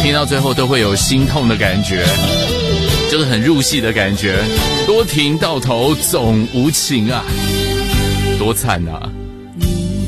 听到最后都会有心痛的感觉，就是很入戏的感觉。多情到头总无情啊，多惨啊！